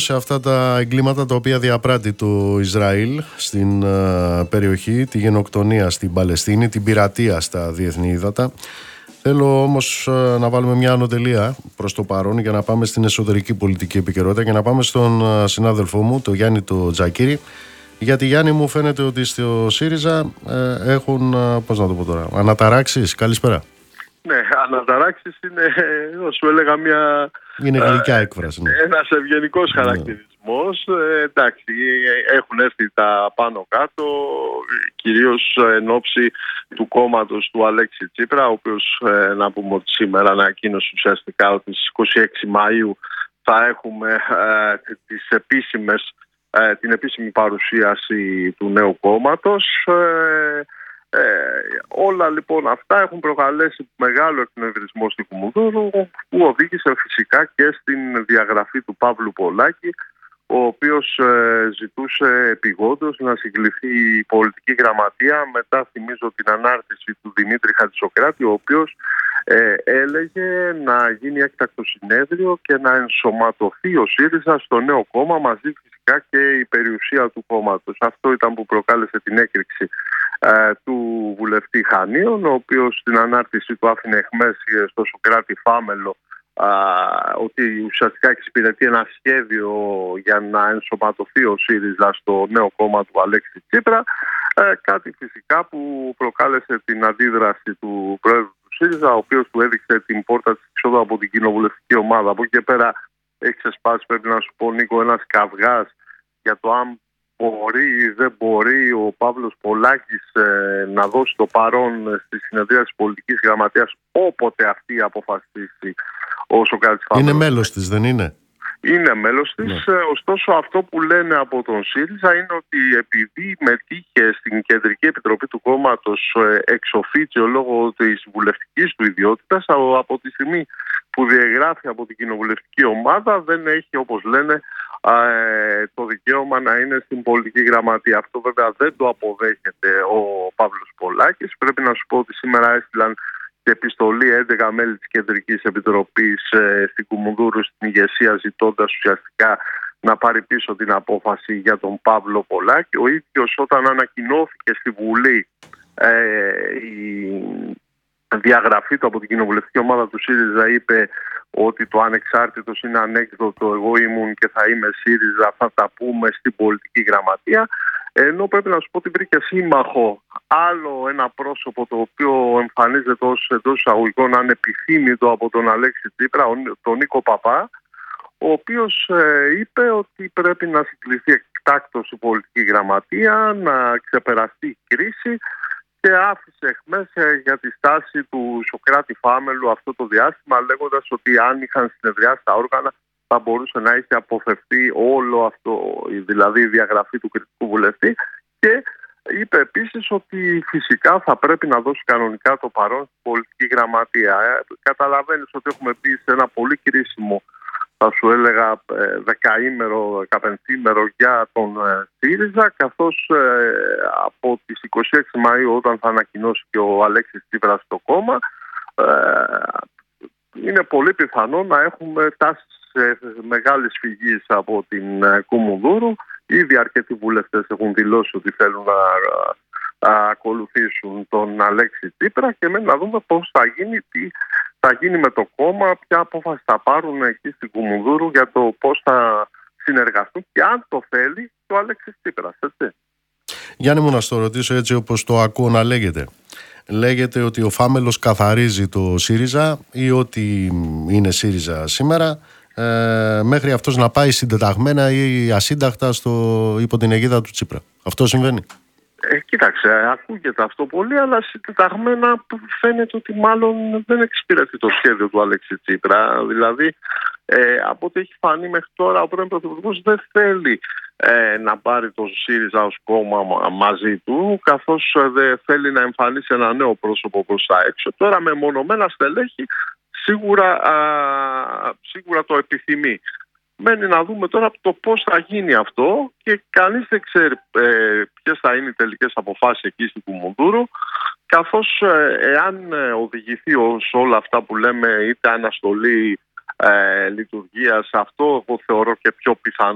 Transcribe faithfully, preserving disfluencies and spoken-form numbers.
σε αυτά τα εγκλήματα τα οποία διαπράττει το Ισραήλ στην uh, περιοχή, τη γενοκτονία στην Παλαιστίνη, την πειρατεία στα διεθνή ύδατα. Θέλω όμως uh, να βάλουμε μια ανωτελεία προς το παρόν για να πάμε στην εσωτερική πολιτική επικαιρότητα και να πάμε στον uh, συνάδελφό μου, τον Γιάννη το Τζακίρη. Γιατί, Γιάννη, μου φαίνεται ότι στο ΣΥΡΙΖΑ ε, έχουν, uh, πώς να το πω τώρα, αναταράξεις. Καλησπέρα. Ναι, αναταράξεις είναι, όσο έλεγα, μια... Είναι γλυκιά έκφραση. Ναι. Ένας ευγενικός χαρακτηρισμός. Ε, εντάξει, έχουν έρθει τα πάνω κάτω, κυρίως εν ώψη του κόμματος του Αλέξη Τσίπρα, ο οποίος, ε, να πούμε ότι σήμερα ανακοίνωσε ουσιαστικά ότι στις είκοσι έξι Μαΐου θα έχουμε ε, τις επίσημες, ε, την επίσημη παρουσίαση του νέου κόμματος. Ε, Ε, όλα λοιπόν αυτά έχουν προκαλέσει μεγάλο εκνευρισμό στην Κουμουνδούρου, που οδήγησε φυσικά και στην διαγραφή του Παύλου Πολάκη, ο οποίος ε, ζητούσε επειγόντως να συγκληθεί η πολιτική γραμματεία μετά, θυμίζω, την ανάρτηση του Δημήτρη Χατζησοκράτη, ο οποίος ε, έλεγε να γίνει έκτακτο συνέδριο και να ενσωματωθεί ο ΣΥΡΙΖΑ στο νέο κόμμα, μαζί φυσικά και η περιουσία του κόμματος. Αυτό ήταν που προκάλεσε την έκρηξη ε, του βουλευτή Χανίων, ο οποίος στην ανάρτηση του άφηνε εχμές στο Σοκράτη Φάμελο α, ότι ουσιαστικά εξυπηρετεί ένα σχέδιο για να ενσωματωθεί ο ΣΥΡΙΖΑ στο νέο κόμμα του Αλέξη Τσίπρα, ε, κάτι φυσικά που προκάλεσε την αντίδραση του πρόεδρου του ΣΥΡΙΖΑ, ο οποίος του έδειξε την πόρτα της εξόδου από την κοινοβουλευτική ομάδα. Από εκεί και πέρα έχει ξεσπάσει, πρέπει να σου πω, Νίκο, ένας καυγάς για το αν μπορεί ή δεν μπορεί ο Παύλος Πολάκης ε, να δώσει το παρόν στη συνεδρία της πολιτικής γραμματείας όποτε αυτή αποφασίσει ο Σοκράτης Φάμελος. Είναι μέλος της, δεν είναι? Είναι μέλος της, ναι. Ωστόσο αυτό που λένε από τον ΣΥΡΙΖΑ είναι ότι επειδή μετήχε στην Κεντρική Επιτροπή του κόμματος εξ οφίτσιο λόγω της βουλευτικής του ιδιότητας, από τη στιγμή που διαγράφει από την κοινοβουλευτική ομάδα δεν έχει, όπως λένε, το δικαίωμα να είναι στην πολιτική γραμματεία. Αυτό βέβαια δεν το αποδέχεται ο Παύλος Πολάκης. Πρέπει να σου πω ότι σήμερα έστειλαν και επιστολή έντεκα μέλη της Κεντρικής Επιτροπής ε, στην Κουμουνδούρου στην ηγεσία, ζητώντας ουσιαστικά να πάρει πίσω την απόφαση για τον Παύλο Πολάκη. Ο ίδιος, όταν ανακοινώθηκε στη Βουλή ε, η διαγραφή του από την κοινοβουλευτική ομάδα του ΣΥΡΙΖΑ, είπε ότι το ανεξάρτητος είναι ανέκδοτο, εγώ ήμουν και θα είμαι ΣΥΡΙΖΑ, θα τα πούμε στην πολιτική γραμματεία. Ενώ πρέπει να σου πω ότι βρήκε σύμμαχο άλλο ένα πρόσωπο, το οποίο εμφανίζεται ως εντός εισαγωγικών ανεπιθύμητο από τον Αλέξη Τσίπρα, τον Νίκο Παπά, ο οποίος ε, είπε ότι πρέπει να συγκληθεί εκτάκτως η πολιτική γραμματεία, να ξεπεραστεί η κρίση, και άφησε εχμές για τη στάση του Σοκράτη Φάμελου αυτό το διάστημα, λέγοντας ότι αν είχαν συνεδριάσει τα όργανα θα μπορούσε να έχει αποφευθεί όλο αυτό, δηλαδή η διαγραφή του κριτικού βουλευτή, και είπε επίσης ότι φυσικά θα πρέπει να δώσει κανονικά το παρόν στην πολιτική γραμματεία. Ε, καταλαβαίνεις ότι έχουμε πει σε ένα πολύ κρίσιμο, θα σου έλεγα, δεκαήμερο, δεκαπενθήμερο για τον ΣΥΡΙΖΑ, καθώς ε, από τις είκοσι έξι Μαΐου, όταν θα ανακοινώσει και ο Αλέξης Τσίπρας στο κόμμα, ε, είναι πολύ πιθανό να έχουμε τάσεις μεγάλης φυγής από την Κουμουνδούρου. Ήδη αρκετοί βουλευτές έχουν δηλώσει ότι θέλουν να, να ακολουθήσουν τον Αλέξη Τσίπρα, και μένει να δούμε πώς θα γίνει, τι θα γίνει με το κόμμα, ποια απόφαση θα πάρουν εκεί στην Κουμουνδούρου για το πώς θα συνεργαστούν και αν το θέλει το Αλέξη Τσίπρας, έτσι. Γιάννη μου, να στο ρωτήσω έτσι όπως το ακούω να λέγεται. Λέγεται ότι ο Φάμελος καθαρίζει το ΣΥΡΙΖΑ ή ότι είναι ΣΥΡΙΖΑ σήμερα, Ε, μέχρι αυτός να πάει συντεταγμένα ή ασύνταχτα στο, υπό την αιγίδα του Τσίπρα. Αυτό συμβαίνει? Ε, κοίταξε, ακούγεται αυτό πολύ, αλλά συντεταγμένα φαίνεται ότι μάλλον δεν εξυπηρετεί το σχέδιο του Αλέξη Τσίπρα. Δηλαδή, ε, από ό,τι έχει φανεί μέχρι τώρα, ο πρώην Πρωθυπουργός δεν θέλει ε, να πάρει το ΣΥΡΙΖΑ ως κόμμα μαζί του, καθώς ε, δεν θέλει να εμφανίσει ένα νέο πρόσωπο προς τα έξω. Τώρα με μονομένα στελέχη Σίγουρα, α, σίγουρα το επιθυμεί. Μένει να δούμε τώρα το πώς θα γίνει αυτό, και κανείς δεν ξέρει ε, ποιες θα είναι οι τελικές αποφάσεις εκεί στην Κουμουνδούρου, καθώς ε, εάν οδηγηθεί ως όλα αυτά που λέμε, είτε αναστολή ε, λειτουργίας, αυτό εγώ θεωρώ και πιο πιθανό